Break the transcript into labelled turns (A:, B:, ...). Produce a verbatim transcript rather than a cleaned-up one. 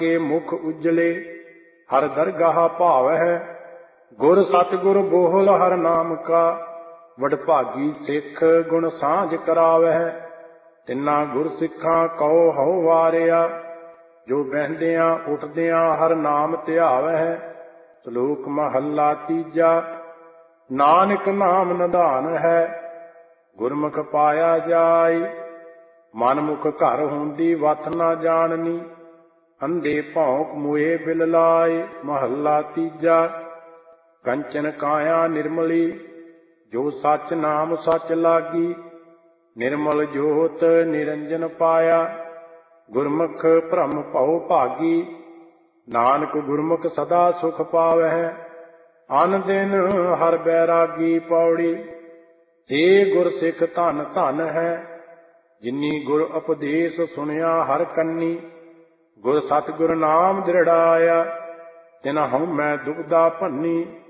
A: के मुख उजले हर दरगाह भावै। गुर सतगुर बोल हर नाम का वडभागी सिख गुण सांझ करावै। तिन्ना गुर सिखां कहो हਉ वारिया जो बहंदियां उठदियां हर नाम ध्यावै। श्लोक महला तीजा। नानक नाम निधान है गुरमुख पाया जाय। मनमुख घर हुंदी वत ना जाननी अंधे भौंक मोए बिल लाए। महला तीजा। कंचन काया निर्मली जो सच नाम सच लागी। निर्मल जोत निरंजन पाया गुरमुख भ्रम भउ भागी। नानक गुरमुख सदा सुख पावै अन दिन हर बैरागी। पौड़ी हे गुर सिख धन धन है जिनी गुर उपदेश सुनिया हर कन्नी। गुर सतगुर नाम दृढ़ाया तिन हऊँ मैं दुबदा भन्नी।